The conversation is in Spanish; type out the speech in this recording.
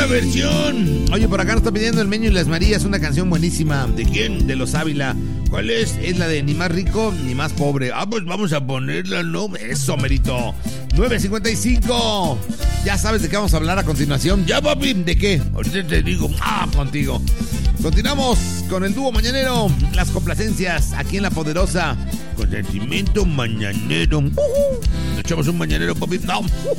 buena versión. Oye, por acá nos está pidiendo el Meño y las Marías una canción buenísima. ¿De quién? De los Ávila. ¿Cuál es? Es la de Ni más rico ni más pobre. Pues vamos a ponerla, ¿no? Eso, merito. 9:55. Ya sabes de qué vamos a hablar a continuación. Ya, papi, ¿de qué? Ahorita te digo. Contigo. Continuamos con el dúo mañanero. Las complacencias aquí en La Poderosa. Con sentimiento mañanero. Nos echamos un mañanero, papi. No.